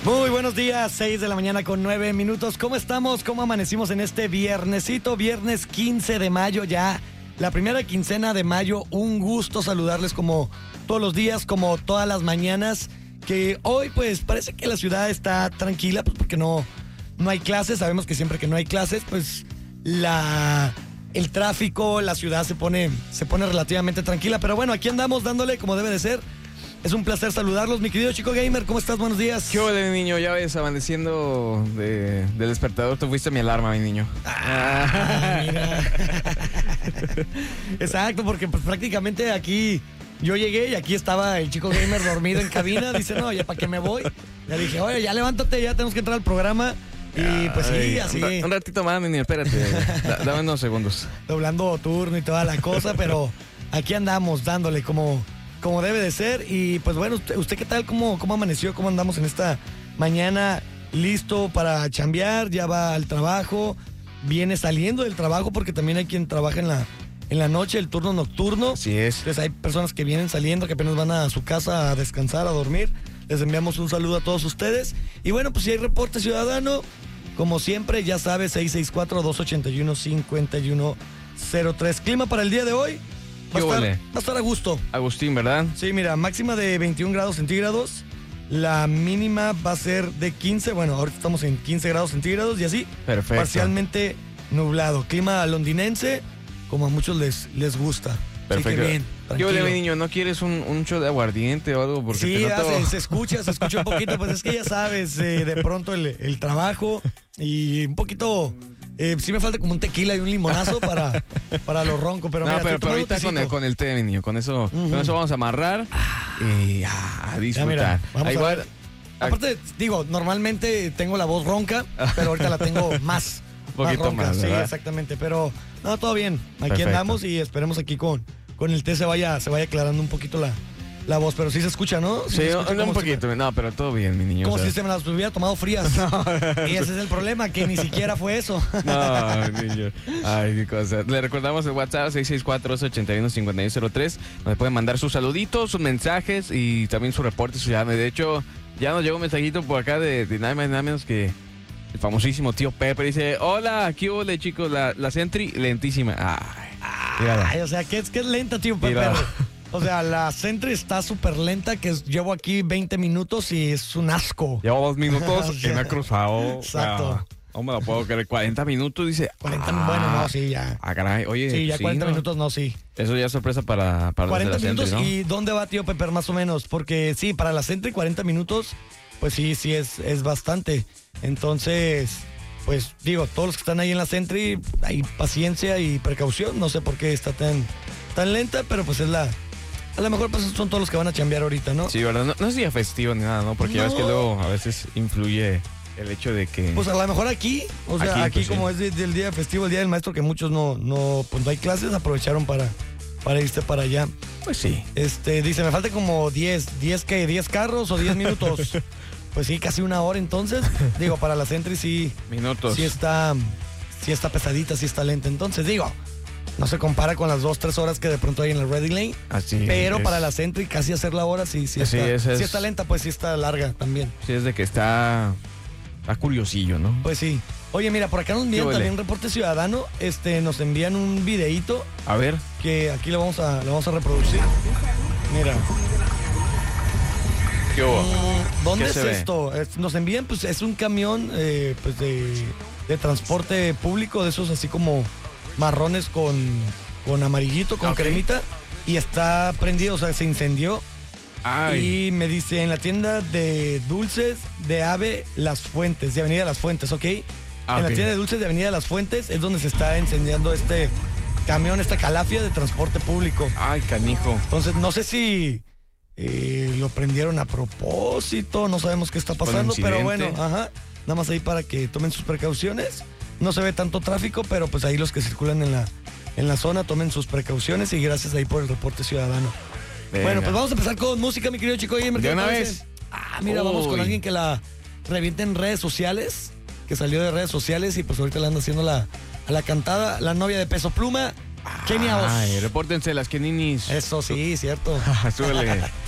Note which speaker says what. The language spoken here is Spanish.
Speaker 1: Muy buenos días, 6 de la mañana con 9 minutos. ¿Cómo estamos? ¿Cómo amanecimos en este viernesito? Viernes 15 de mayo ya, la primera quincena de mayo. Un gusto saludarles como todos los días, como todas las mañanas. Que hoy pues parece que la ciudad está tranquila, pues porque no hay clases. Sabemos que siempre que no hay clases, pues el tráfico, la ciudad se pone relativamente tranquila. Pero bueno, aquí andamos dándole como debe de ser. Es un placer saludarlos, mi querido Chico Gamer. ¿Cómo estás? Buenos días.
Speaker 2: ¿Qué ole, mi niño? Ya ves, amaneciendo del despertador. Tú fuiste mi alarma, mi niño.
Speaker 1: Mira. Exacto, porque pues prácticamente aquí yo llegué y aquí estaba el Chico Gamer dormido en cabina. Dice, no, ya para qué me voy. Le dije, oye, ya levántate, ya tenemos que entrar al programa. Y pues sí, así.
Speaker 2: Un ratito más, mi niño, espérate. Dame unos segundos.
Speaker 1: Doblando turno y toda la cosa, pero aquí andamos dándole como debe de ser. Y pues bueno, ¿usted qué tal? ¿Cómo amaneció? ¿Cómo andamos en esta mañana? ¿Listo para chambear? ¿Ya va al trabajo? ¿Viene saliendo del trabajo? Porque también hay quien trabaja en la noche, el turno nocturno.
Speaker 2: Así es.
Speaker 1: Entonces hay personas que vienen saliendo, que apenas van a su casa a descansar, a dormir. Les enviamos un saludo a todos ustedes. Y bueno, pues si hay reporte ciudadano, como siempre, ya sabes, 664-281-5103. Clima para el día de hoy. Va a estar a gusto.
Speaker 2: Agustín, ¿verdad?
Speaker 1: Sí, mira, máxima de 21 grados centígrados. La mínima va a ser de 15. Bueno, ahorita estamos en 15 grados centígrados y así.
Speaker 2: Perfecto.
Speaker 1: Parcialmente nublado. Clima londinense, como a muchos les gusta.
Speaker 2: Perfecto.
Speaker 1: Así que bien,
Speaker 2: ¿Qué ole, mi niño? ¿No quieres un show de aguardiente o algo? Porque
Speaker 1: sí, se escucha un poquito. Pues es que ya sabes, de pronto el trabajo y un poquito... sí me falta como un tequila y un limonazo para lo ronco, pero
Speaker 2: no,
Speaker 1: mira,
Speaker 2: pero ahorita con el té, mi niño, con eso vamos a amarrar y a disfrutar.
Speaker 1: Ya, mira, igual, aparte, digo, normalmente tengo la voz ronca, pero ahorita la tengo más.
Speaker 2: Un poquito
Speaker 1: ronca,
Speaker 2: más,
Speaker 1: sí,
Speaker 2: ¿verdad?
Speaker 1: exactamente, pero no, todo bien. Aquí
Speaker 2: Perfecto.
Speaker 1: andamos y esperemos aquí con el té se vaya aclarando un poquito la voz, pero sí se escucha, ¿no?
Speaker 2: Sí, un poquito, no, pero todo bien, mi niño.
Speaker 1: Como si se me las hubiera tomado frías. Y ese es el problema, que ni siquiera fue eso.
Speaker 2: No, niño. Ay, qué cosa. Le recordamos el WhatsApp 664-281-5103, donde pueden mandar sus saluditos, sus mensajes y también su reporte ciudadano. De hecho, ya nos llegó un mensajito por acá de nada más y nada menos que el famosísimo tío Pepe. Dice, hola, ¿qué ole, chicos? La Sentry lentísima.
Speaker 1: Ay, o sea, ¿qué es lenta, tío Pepe? O sea, la Sentry está súper lenta, llevo aquí 20 minutos y es un asco.
Speaker 2: Llevo 2 minutos y me ha cruzado.
Speaker 1: Exacto.
Speaker 2: No me lo puedo creer. 40 minutos, dice.
Speaker 1: 40, bueno, no, sí, ya.
Speaker 2: Caray, oye.
Speaker 1: Sí, ya 40
Speaker 2: ¿no?
Speaker 1: minutos, no, sí.
Speaker 2: Eso ya es sorpresa para
Speaker 1: 40
Speaker 2: la
Speaker 1: minutos,
Speaker 2: Sentry, ¿no?
Speaker 1: ¿Y dónde va, tío Pepe, más o menos? Porque sí, para la Sentry 40 minutos, pues sí, es bastante. Entonces, pues digo, todos los que están ahí en la Sentry, hay paciencia y precaución. No sé por qué está tan lenta, pero pues es a lo mejor pues son todos los que van a chambear ahorita, ¿no?
Speaker 2: Sí, ¿verdad? No es día festivo ni nada, ¿no? Porque ya ves que luego a veces influye el hecho de que...
Speaker 1: Pues a lo mejor aquí, o sea, aquí
Speaker 2: pues,
Speaker 1: como
Speaker 2: sí.
Speaker 1: es del día festivo, el día del maestro, que muchos no hay clases, aprovecharon para irse para allá.
Speaker 2: Pues sí.
Speaker 1: Dice, me falta como 10 carros o 10 minutos. Pues sí, casi una hora entonces. Digo, para la Sentry sí.
Speaker 2: Minutos.
Speaker 1: Sí está pesadita, sí está lenta. Entonces, digo, no se compara con las 2-3 horas que de pronto hay en la Ready Lane.
Speaker 2: Así
Speaker 1: pero
Speaker 2: es.
Speaker 1: para la Sentry casi hacer la hora sí está lenta, pues sí está larga también.
Speaker 2: Sí, es de que está curiosillo, ¿no?
Speaker 1: Pues sí. Oye, mira, por acá nos envían también un reporte ciudadano. Nos envían un videíto.
Speaker 2: A ver.
Speaker 1: Que aquí lo vamos a reproducir. Mira.
Speaker 2: ¿Qué hubo?
Speaker 1: ¿Dónde
Speaker 2: ¿Qué
Speaker 1: es esto? Nos envían, pues es un camión pues de transporte público, de esos así como marrones con amarillito, con cremita. Y está prendido, o sea, se incendió.
Speaker 2: Ay.
Speaker 1: Y me dice, en la tienda de dulces de Ave Las Fuentes, de Avenida Las Fuentes, ¿ok? En la tienda de dulces de Avenida Las Fuentes es donde se está incendiando este camión, esta calafia de transporte público.
Speaker 2: Ay, canijo.
Speaker 1: Entonces, no sé si lo prendieron a propósito, no sabemos qué está pasando, pero bueno, nada más ahí para que tomen sus precauciones. No se ve tanto tráfico, pero pues ahí los que circulan en la zona tomen sus precauciones y gracias ahí por el reporte ciudadano. Venga. Bueno, pues vamos a empezar con música, mi querido Chico Gamer.
Speaker 2: ¿De una vez?
Speaker 1: Mira, vamos con alguien que la revienta en redes sociales, que salió de redes sociales y pues ahorita le anda haciendo a la cantada, la novia de Peso Pluma, Kenia Os.
Speaker 2: Ay, repórtense las Keninis.
Speaker 1: Eso sí, cierto.
Speaker 2: Súbele.